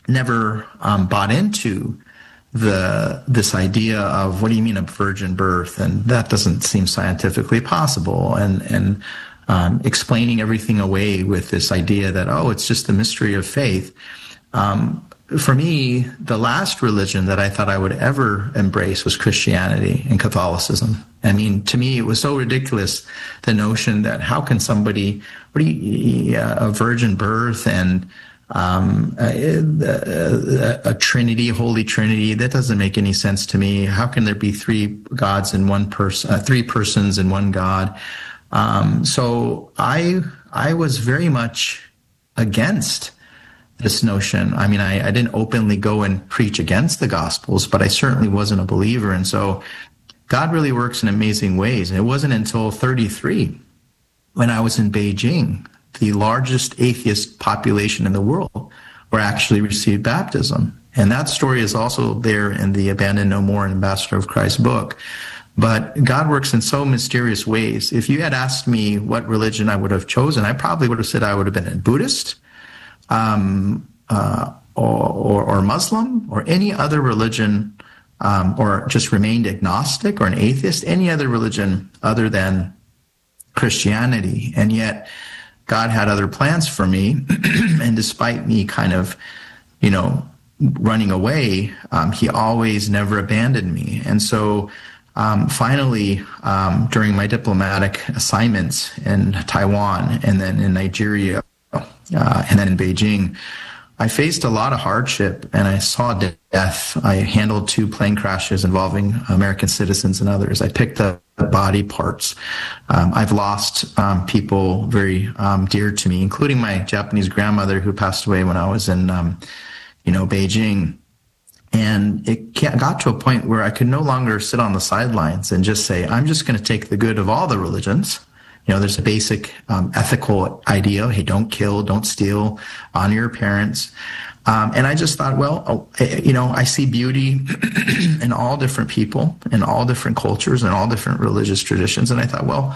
never bought into this idea of, what do you mean a virgin birth? And that doesn't seem scientifically possible. And explaining everything away with this idea that, oh, it's just the mystery of faith. For me, the last religion that I thought I would ever embrace was Christianity and Catholicism. I mean, to me, it was so ridiculous, the notion that how can somebody, a virgin birth and a Trinity, Holy Trinity, that doesn't make any sense to me. How can there be three gods in one person, three persons in one God? So I was very much against this notion. I mean, I didn't openly go and preach against the Gospels, but I certainly wasn't a believer. And so God really works in amazing ways. And it wasn't until 33, when I was in Beijing, the largest atheist population in the world, where I actually received baptism. And that story is also there in the Abandon No More and Ambassador of Christ book. But God works in so mysterious ways. If you had asked me what religion I would have chosen, I probably would have said I would have been a Buddhist, or Muslim, or any other religion, or just remained agnostic or an atheist, any other religion other than Christianity. And yet God had other plans for me. And despite me kind of, running away, he always never abandoned me. And so finally, during my diplomatic assignments in Taiwan and then in Nigeria, and then in Beijing, I faced a lot of hardship and I saw death. I handled 2 plane crashes involving American citizens and others. I picked up body parts. I've lost people very dear to me, including my Japanese grandmother who passed away when I was in, Beijing. And it got to a point where I could no longer sit on the sidelines and just say, I'm just going to take the good of all the religions. There's a basic ethical idea. Hey, don't kill, don't steal, honor your parents. And I just thought, I see beauty in all different people, in all different cultures, and all different religious traditions. And I thought,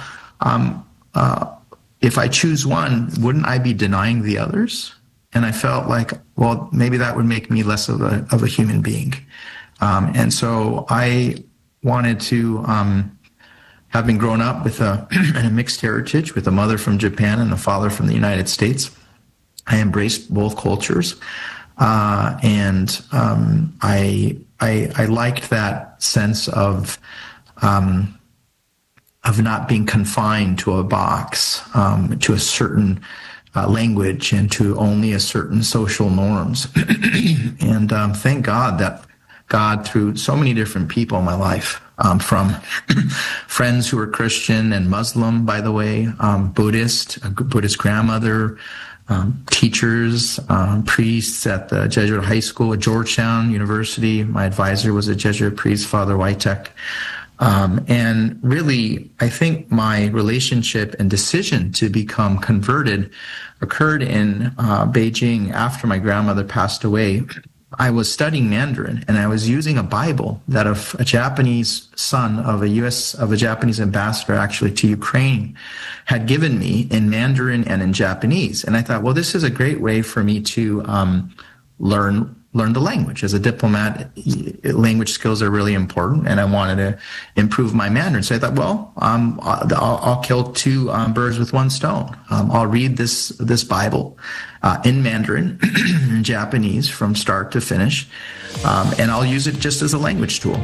if I choose one, wouldn't I be denying the others? And I felt like, maybe that would make me less of a human being. And so I wanted to, having grown up with a mixed heritage, with a mother from Japan and a father from the United States, I embraced both cultures. And I liked that sense of not being confined to a box, to a certain language and to only a certain social norms. And thank God that God, through so many different people in my life, from friends who were Christian and Muslim, by the way, Buddhist, a Buddhist grandmother, teachers, priests at the Jesuit high school at Georgetown University. My advisor was a Jesuit priest, Father Wojtek. And really, I think my relationship and decision to become converted occurred in Beijing after my grandmother passed away. I was studying Mandarin, and I was using a Bible that a Japanese son of a Japanese ambassador actually to Ukraine had given me in Mandarin and in Japanese. And I thought, this is a great way for me to learn the language. As a diplomat, language skills are really important, and I wanted to improve my Mandarin. So I thought, I'll kill 2 birds with one stone. I'll read this Bible in Mandarin and Japanese from start to finish, and I'll use it just as a language tool.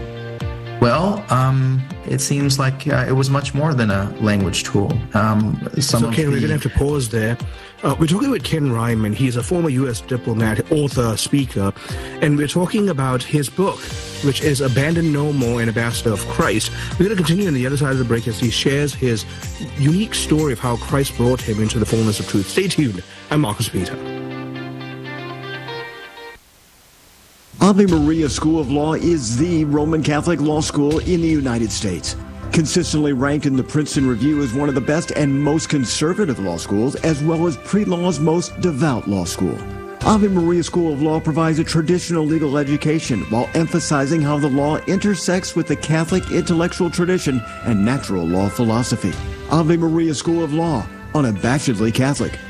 It seems like it was much more than a language tool. Ken, we're going to have to pause there. We're talking with Ken Ryman. He's a former U.S. diplomat, author, speaker, and we're talking about his book, which is Abandon No More, an Ambassador of Christ. We're going to continue on the other side of the break as he shares his unique story of how Christ brought him into the fullness of truth. Stay tuned. I'm Marcus Peter. Ave Maria School of Law is the Roman Catholic law school in the United States. Consistently ranked in the Princeton Review as one of the best and most conservative law schools, as well as pre-law's most devout law school. Ave Maria School of Law provides a traditional legal education while emphasizing how the law intersects with the Catholic intellectual tradition and natural law philosophy. Ave Maria School of Law, unabashedly Catholic.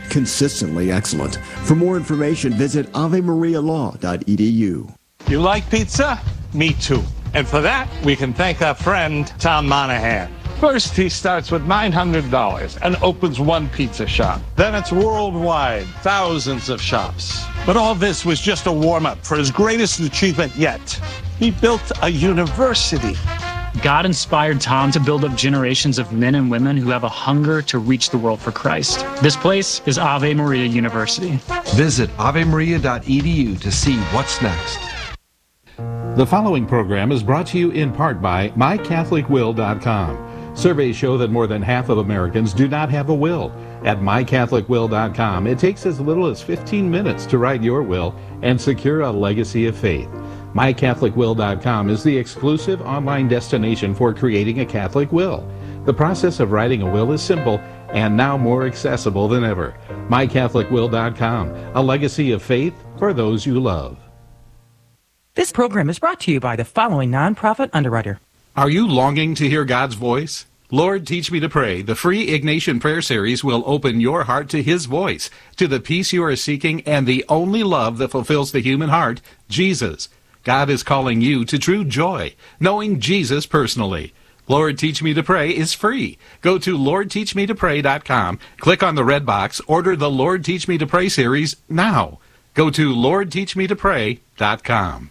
consistently excellent. For more information, visit avemarialaw.edu. You like pizza? Me too. And for that, we can thank our friend, Tom Monahan. First, he starts with $900 and opens one pizza shop. Then it's worldwide, thousands of shops. But all this was just a warm-up for his greatest achievement yet. He built a university. God inspired Tom to build up generations of men and women who have a hunger to reach the world for Christ. This place is Ave Maria University. Visit avemaria.edu to see what's next. The following program is brought to you in part by MyCatholicWill.com. Surveys show that more than half of Americans do not have a will. At MyCatholicWill.com, it takes as little as 15 minutes to write your will and secure a legacy of faith. MyCatholicWill.com is the exclusive online destination for creating a Catholic will. The process of writing a will is simple and now more accessible than ever. MyCatholicWill.com, a legacy of faith for those you love. This program is brought to you by the following nonprofit underwriter. Are you longing to hear God's voice? Lord, Teach Me to Pray, the free Ignatian prayer series will open your heart to His voice, to the peace you are seeking and the only love that fulfills the human heart, Jesus. God is calling you to true joy, knowing Jesus personally. Lord, Teach Me to Pray is free. Go to LordTeachMeToPray.com, click on the red box, order the Lord, Teach Me to Pray series now. Go to LordTeachMeToPray.com.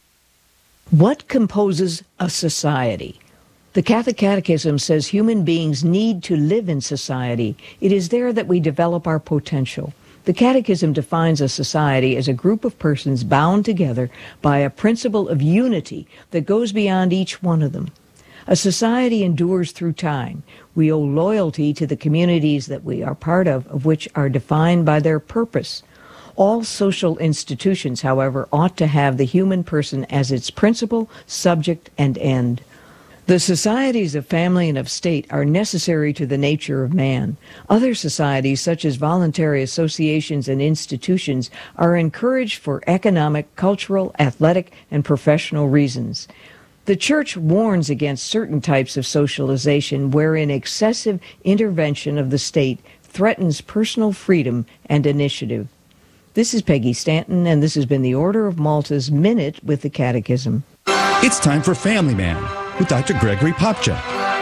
What composes a society? The Catholic Catechism says human beings need to live in society. It is there that we develop our potential. The Catechism defines a society as a group of persons bound together by a principle of unity that goes beyond each one of them. A society endures through time. We owe loyalty to the communities that we are part of which are defined by their purpose. All social institutions, however, ought to have the human person as its principal, subject, and end. The societies of family and of state are necessary to the nature of man. Other societies, such as voluntary associations and institutions, are encouraged for economic, cultural, athletic, and professional reasons. The Church warns against certain types of socialization wherein excessive intervention of the state threatens personal freedom and initiative. This is Peggy Stanton, and this has been the Order of Malta's Minute with the Catechism. It's time for Family Man with Dr. Gregory Popcak.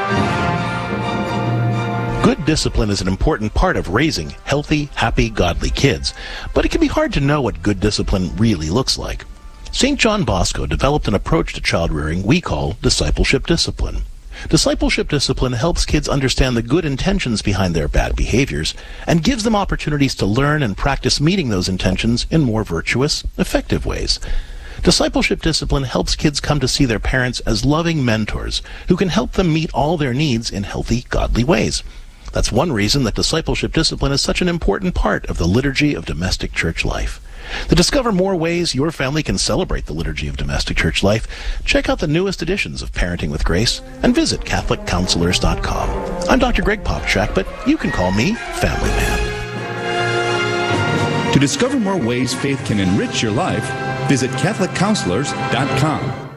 Good discipline is an important part of raising healthy, happy, godly kids, but it can be hard to know what good discipline really looks like. St. John Bosco developed an approach to child rearing we call discipleship discipline. Discipleship discipline helps kids understand the good intentions behind their bad behaviors and gives them opportunities to learn and practice meeting those intentions in more virtuous, effective ways. Discipleship discipline helps kids come to see their parents as loving mentors who can help them meet all their needs in healthy, godly ways. That's one reason that discipleship discipline is such an important part of the liturgy of domestic church life. To discover more ways your family can celebrate the liturgy of domestic church life, check out the newest editions of Parenting with Grace and visit CatholicCounselors.com. I'm Dr. Greg Popcak, but you can call me Family Man. To discover more ways faith can enrich your life, visit CatholicCounselors.com.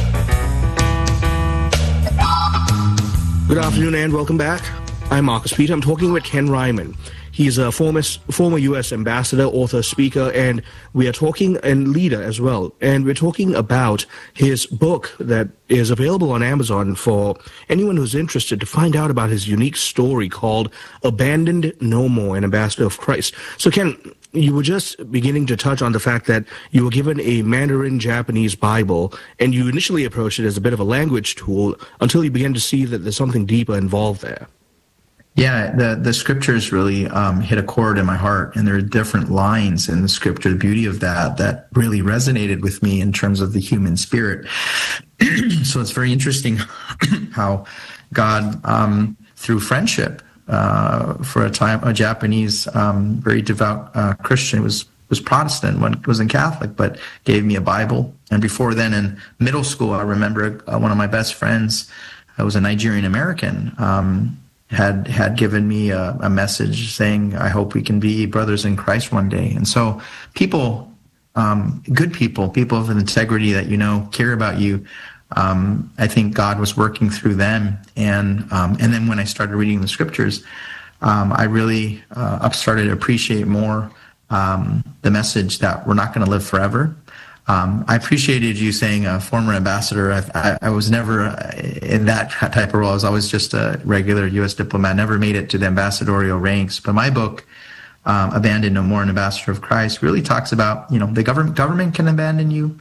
Good afternoon and welcome back. I'm Marcus Peter. I'm talking with Ken Ryman. He's a former U.S. ambassador, author, speaker, and we are talking, and leader as well. And we're talking about his book that is available on Amazon for anyone who's interested to find out about his unique story called Abandoned No More, an Ambassador of Christ. So, Ken, you were just beginning to touch on the fact that you were given a Mandarin Japanese Bible, and you initially approached it as a bit of a language tool until you began to see that there's something deeper involved there. Yeah, the scriptures really hit a chord in my heart, and there are different lines in the scripture. The beauty of that really resonated with me in terms of the human spirit. So it's very interesting how God, through friendship, for a time, a Japanese, very devout Christian, was Protestant, wasn't Catholic, but gave me a Bible. And before then, in middle school, I remember one of my best friends, was a Nigerian American, had given me a message saying, I hope we can be brothers in Christ one day. And so people, good people of integrity that care about you, I think God was working through them. And then when I started reading the scriptures, I really started to appreciate more the message that we're not going to live forever. I appreciated you saying a former ambassador. I was never in that type of role. I was always just a regular U.S. diplomat, never made it to the ambassadorial ranks. But my book, Abandon No More, an Ambassador of Christ, really talks about, the government can abandon you.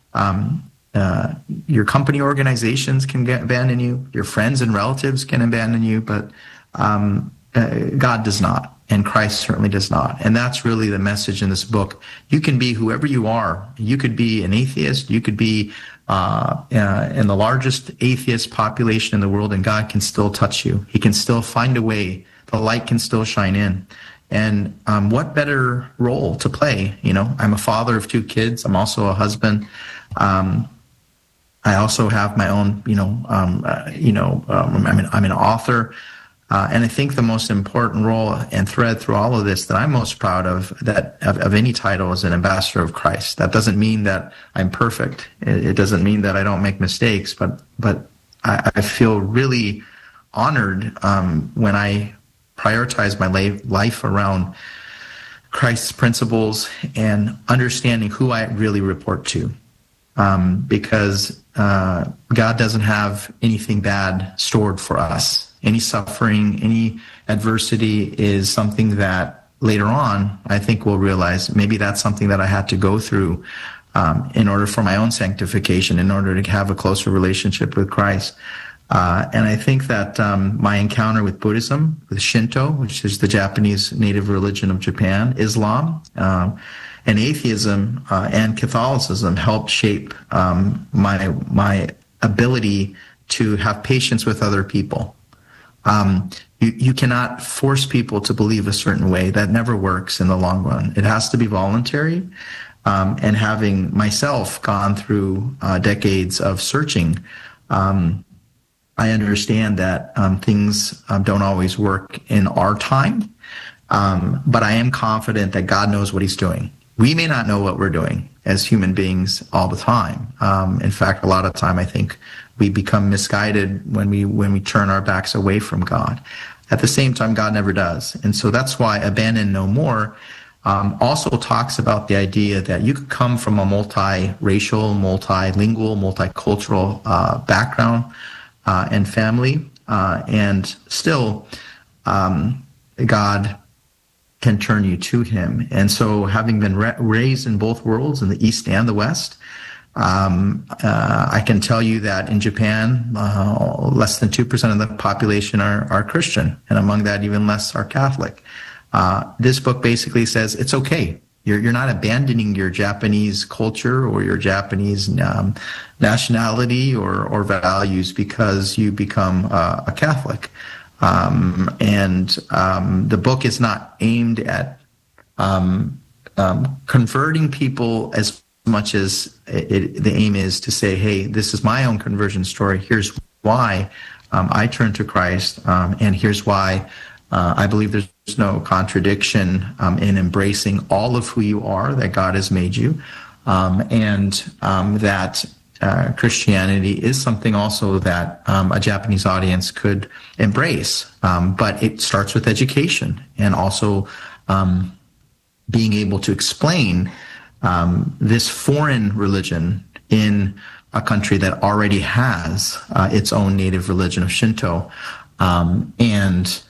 Your company organizations can abandon you. Your friends and relatives can abandon you. But God does not. And Christ certainly does not. And that's really the message in this book. You can be whoever you are. You could be an atheist. You could be in the largest atheist population in the world, and God can still touch you. He can still find a way. The light can still shine in. And what better role to play? I'm a father of 2 kids. I'm also a husband. I also have my own, I'm an author. And I think the most important role and thread through all of this that I'm most proud of any title is an ambassador of Christ. That doesn't mean that I'm perfect. It doesn't mean that I don't make mistakes, but I feel really honored when I prioritize my life around Christ's principles and understanding who I really report to. Because God doesn't have anything bad stored for us. Any suffering, any adversity is something that later on, I think we'll realize maybe that's something that I had to go through in order for my own sanctification, in order to have a closer relationship with Christ. And I think that my encounter with Buddhism, with Shinto, which is the Japanese native religion of Japan, Islam, and atheism and Catholicism helped shape my ability to have patience with other people. You cannot force people to believe a certain way. That never works in the long run. It has to be voluntary. And having myself gone through decades of searching, I understand that things don't always work in our time. But I am confident that God knows what he's doing. We may not know what we're doing as human beings all the time. In fact, a lot of time I think we become misguided when we turn our backs away from God. At the same time, God never does. And so that's why Abandon No More also talks about the idea that you could come from a multiracial, multilingual, multicultural background and family, and still God can turn you to him. And so having been raised in both worlds, in the East and the West, I can tell you that in Japan, less than 2% of the population are Christian, and among that, even less are Catholic. This book basically says it's okay. You're not abandoning your Japanese culture or your Japanese nationality or values because you become a Catholic. The book is not aimed at converting people as much as the aim is to say, hey, this is my own conversion story. Here's why I turned to Christ, and here's why I believe there's no contradiction in embracing all of who you are, that God has made you, and that Christianity is something also that a Japanese audience could embrace. But it starts with education and also being able to explain this foreign religion in a country that already has its own native religion of Shinto, and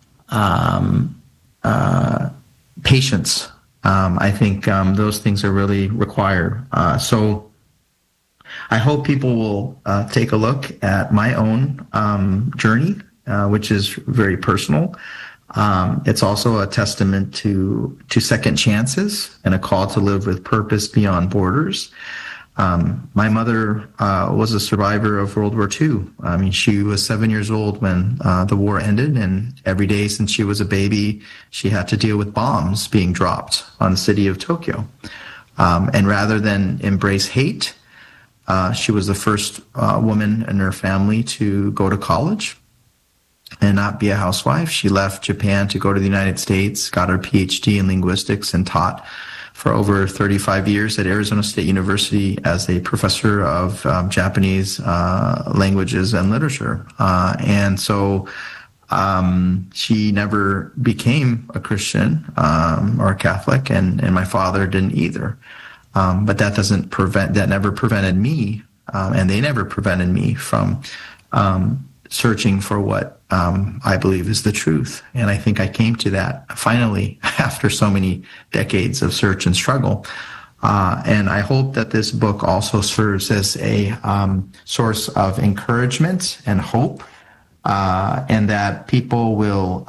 patience. I think those things are really required. So I hope people will take a look at my own journey, which is very personal. It's also a testament to second chances and a call to live with purpose beyond borders. My mother was a survivor of World War II. I mean, she was 7 years old when the war ended, and every day since she was a baby, she had to deal with bombs being dropped on the city of Tokyo. And rather than embrace hate, she was the first woman in her family to go to college and not be a housewife. She left Japan to go to the United States, got her PhD in linguistics, and taught for over 35 years at Arizona State University as a professor of Japanese languages and literature. And so She never became a Christian or a Catholic, and my father didn't either. But that never prevented me, and they never prevented me from searching for what I believe is the truth. And I think I came to that finally after so many decades of search and struggle. And I hope that this book also serves as a source of encouragement and hope, and that people will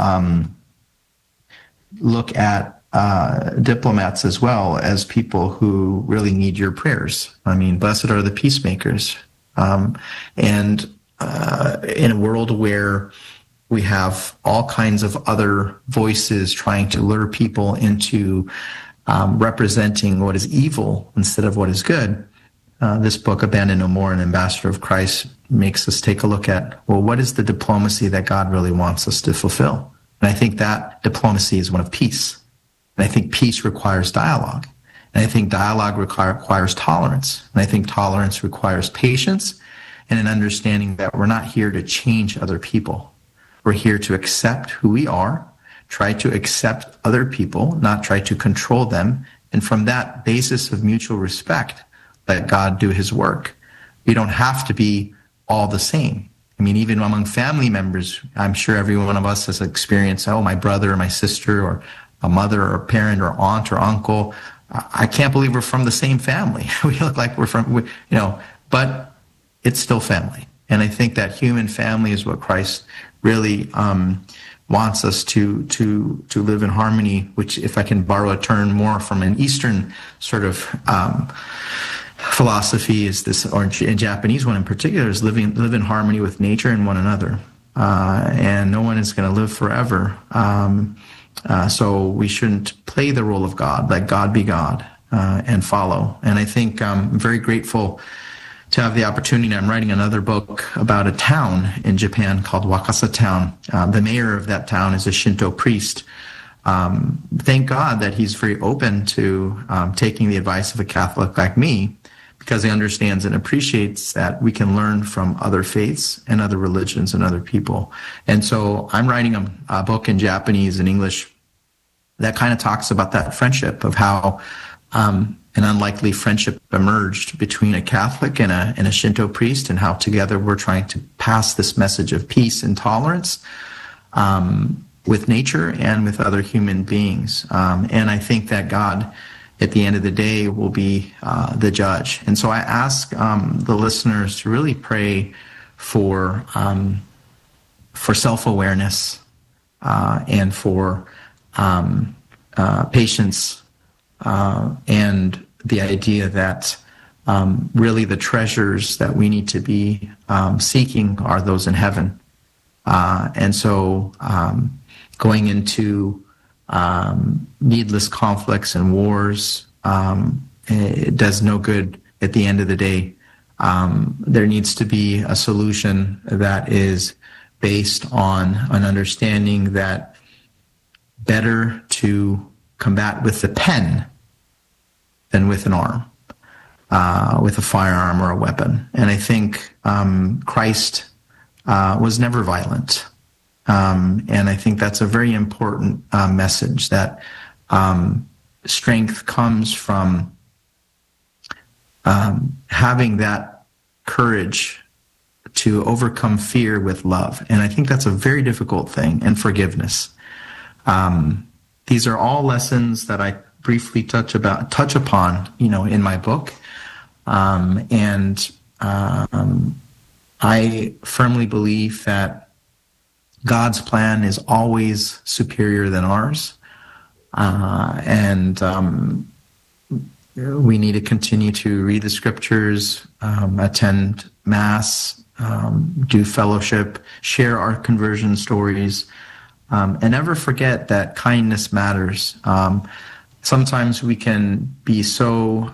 look at diplomats as well as people who really need your prayers. I mean, blessed are the peacemakers. And in a world where we have all kinds of other voices trying to lure people into representing what is evil instead of what is good, this book, Abandon No More, an Ambassador of Christ, makes us take a look at, well, what is the diplomacy that God really wants us to fulfill? And I think that diplomacy is one of peace. And I think peace requires dialogue. And I think dialogue requires tolerance. And I think tolerance requires patience and an understanding that we're not here to change other people. We're here to accept who we are, try to accept other people, not try to control them. And from that basis of mutual respect, let God do his work. We don't have to be all the same. I mean, even among family members, I'm sure every one of us has experienced, oh, my brother or my sister or a mother or a parent or aunt or uncle, I can't believe we're from the same family. We look like we're from, but it's still family. And I think that human family is what Christ really wants us to live in harmony, which, if I can borrow a term more from an Eastern sort of philosophy, is this, or in Japanese one in particular, is live in harmony with nature and one another. And no one is going to live forever. So we shouldn't play the role of God. Let God be God and follow. And I think I'm very grateful to have the opportunity. I'm writing another book about a town in Japan called Wakasa Town. The mayor of that town is a Shinto priest. Thank God that he's very open to taking the advice of a Catholic like me, because he understands and appreciates that we can learn from other faiths and other religions and other people. And so I'm writing a book in Japanese and English that kind of talks about that friendship, of how an unlikely friendship emerged between a Catholic and a Shinto priest, and how together we're trying to pass this message of peace and tolerance with nature and with other human beings. And I think that God, at the end of the day, will be the judge. And so I ask the listeners to really pray for self-awareness and for patience, and the idea that really the treasures that we need to be seeking are those in heaven. And so going into needless conflicts and wars, it does no good at the end of the day. There needs to be a solution that is based on an understanding that better to combat with the pen than with an arm, with a firearm or a weapon. And I think Christ was never violent. And I think that's a very important message, that strength comes from having that courage to overcome fear with love. And I think that's a very difficult thing, and forgiveness. These are all lessons that I briefly touch upon, in my book. And I firmly believe that God's plan is always superior than ours. And we need to continue to read the scriptures, attend Mass, do fellowship, share our conversion stories, and never forget that kindness matters. Sometimes we can be so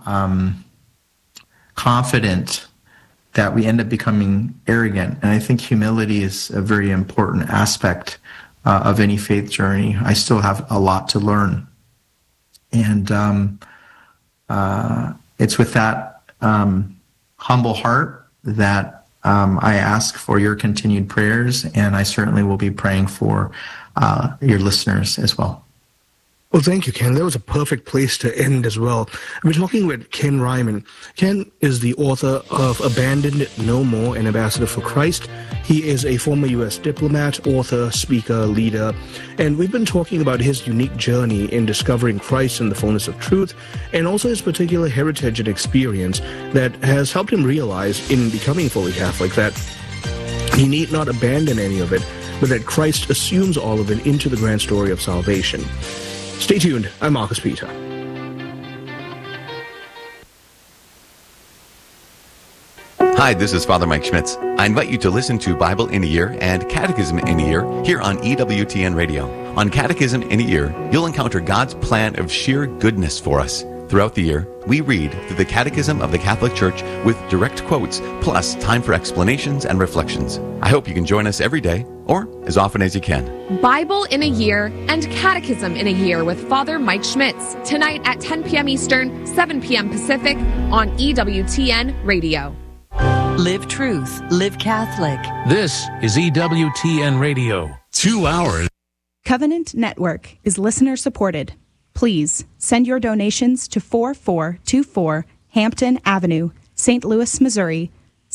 confident that we end up becoming arrogant. And I think humility is a very important aspect of any faith journey. I still have a lot to learn. And it's with that humble heart that I ask for your continued prayers, and I certainly will be praying for your listeners as well. Well, thank you, Ken. That was a perfect place to end as well. We're talking with Ken Ryman. Ken is the author of Abandoned No More, an Ambassador for Christ. He is a former U.S. diplomat, author, speaker, leader, and we've been talking about his unique journey in discovering Christ in the fullness of truth, and also his particular heritage and experience that has helped him realize in becoming fully Catholic that he need not abandon any of it, but that Christ assumes all of it into the grand story of salvation. Stay tuned. I'm Marcus Peter. Hi, this is Father Mike Schmitz. I invite you to listen to Bible in a Year and Catechism in a Year here on EWTN Radio. On Catechism in a Year, you'll encounter God's plan of sheer goodness for us. Throughout the year, we read through the Catechism of the Catholic Church with direct quotes, plus time for explanations and reflections. I hope you can join us every day, or as often as you can. Bible in a Year and Catechism in a Year with Father Mike Schmitz, tonight at 10 p.m. Eastern, 7 p.m. Pacific, on EWTN Radio. Live truth, live Catholic. This is EWTN Radio. 2 hours. Covenant Network is listener supported. Please send your donations to 4424 Hampton Avenue, St. Louis, Missouri,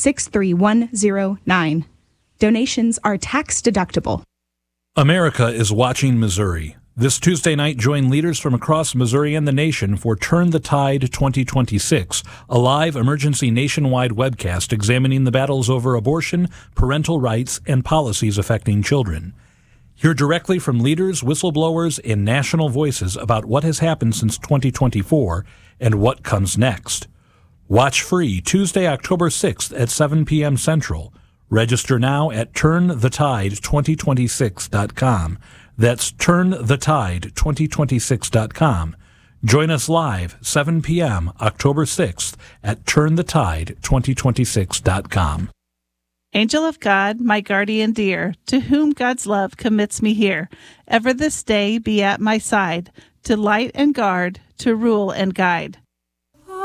63109. Donations are tax deductible. America is watching Missouri. This Tuesday night, join leaders from across Missouri and the nation for Turn the Tide 2026, a live emergency nationwide webcast examining the battles over abortion, parental rights, and policies affecting children. Hear directly from leaders, whistleblowers, and national voices about what has happened since 2024 and what comes next. Watch free Tuesday, October 6th at 7 p.m. Central. Register now at turnthetide2026.com. That's turnthetide2026.com. Join us live 7 p.m. October 6th at turnthetide2026.com. Angel of God, my guardian dear, to whom God's love commits me here, ever this day be at my side, to light and guard, to rule and guide.